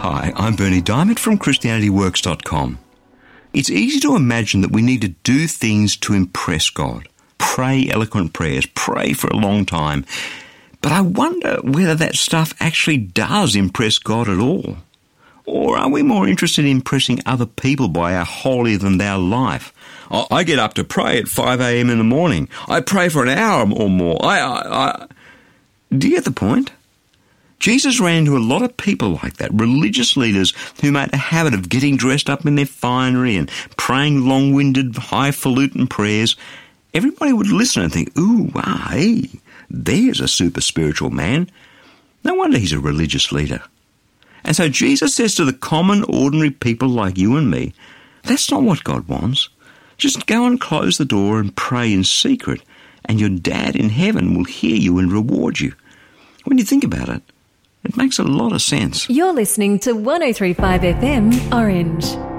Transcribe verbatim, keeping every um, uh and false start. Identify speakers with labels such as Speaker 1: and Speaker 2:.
Speaker 1: Hi, I'm Bernie Diamond from Christianity Works dot com. It's easy to imagine that we need to do things to impress God. Pray eloquent prayers, pray for a long time. But I wonder whether that stuff actually does impress God at all. Or are we more interested in impressing other people by our holier-than-thou life? I get up to pray at five a.m. in the morning. I pray for an hour or more. I, I, I... Do you get the point? Jesus ran into a lot of people like that, religious leaders who made a habit of getting dressed up in their finery and praying long-winded, highfalutin prayers. Everybody would listen and think, ooh, wow, hey, there's a super spiritual man. No wonder he's a religious leader. And so Jesus says to the common, ordinary people like you and me, that's not what God wants. Just go and close the door and pray in secret, and your dad in heaven will hear you and reward you. When you think about it, it makes a lot of sense.
Speaker 2: You're listening to one oh three point five F M Orange.